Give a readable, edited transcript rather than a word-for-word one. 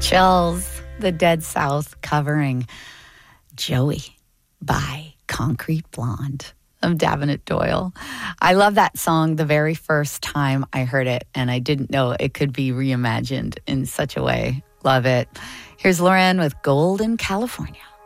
Chills, the Dead South covering Joey by Concrete Blonde of Davenant Doyle. I love that song the very first time I heard it, and I didn't know it could be reimagined in such a way. Love it. Here's Lauren with Gold in California.